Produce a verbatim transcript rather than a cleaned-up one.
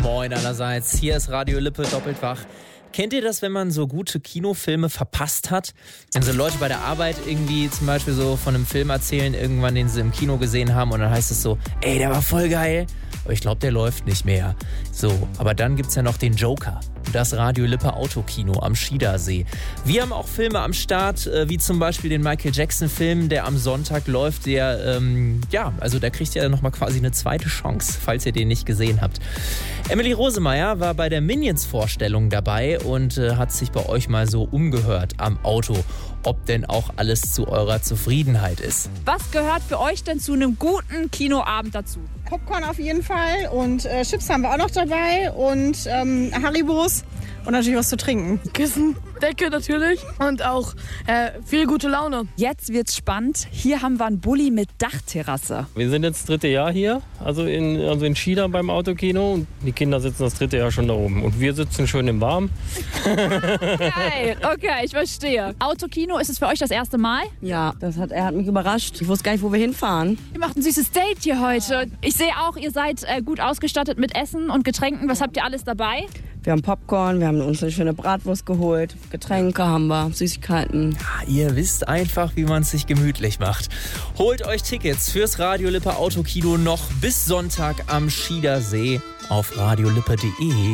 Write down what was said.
Moin allerseits, hier ist Radio Lippe doppelt wach. Kennt ihr das, wenn man so gute Kinofilme verpasst hat? Wenn so Leute bei der Arbeit irgendwie zum Beispiel so von einem Film erzählen, irgendwann den sie im Kino gesehen haben und dann heißt es so, ey, der war voll geil, aber ich glaube, der läuft nicht mehr. So, aber dann gibt's ja noch den Joker. Das Radio Lippe Autokino am Schiedersee. Wir haben auch Filme am Start, wie zum Beispiel den Michael Jackson Film, der am Sonntag läuft. Der, ähm, ja, also da kriegt ihr nochmal quasi eine zweite Chance, falls ihr den nicht gesehen habt. Emily Rosemeyer war bei der Minions-Vorstellung dabei und äh, hat sich bei euch mal so umgehört am Auto, ob denn auch alles zu eurer Zufriedenheit ist. Was gehört für euch denn zu einem guten Kinoabend dazu? Popcorn auf jeden Fall und äh, Chips haben wir auch noch dabei und ähm, Haribos und natürlich was zu trinken. Kissen, Decke natürlich und auch äh, viel gute Laune. Jetzt wird's spannend. Hier haben wir einen Bulli mit Dachterrasse. Wir sind jetzt das dritte Jahr hier, also in, also in Schieder beim Autokino. Und die Kinder sitzen das dritte Jahr schon da oben. Und wir sitzen schön im Warmen. Geil, okay, ich verstehe. Autokino, ist es für euch das erste Mal? Ja, das hat, er hat mich überrascht. Ich wusste gar nicht, wo wir hinfahren. Ihr macht ein süßes Date hier heute. Ich sehe auch, ihr seid äh, gut ausgestattet mit Essen und Getränken. Was habt ihr alles dabei? Wir haben Popcorn, wir haben uns eine schöne Bratwurst geholt. Getränke haben wir, Süßigkeiten. Ja, ihr wisst einfach, wie man es sich gemütlich macht. Holt euch Tickets fürs Radio Lippe Autokino noch bis Sonntag am Schiedersee auf radiolippe punkt de.